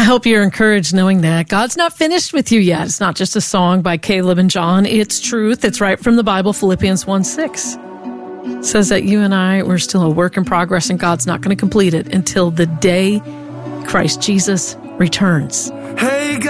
I hope you're encouraged knowing that God's not finished with you yet. It's not just a song by Caleb and John. It's truth. It's right from the Bible. Philippians 1:6 says that you and I, we're still a work in progress, and God's not going to complete it until the day Christ Jesus returns. Hey,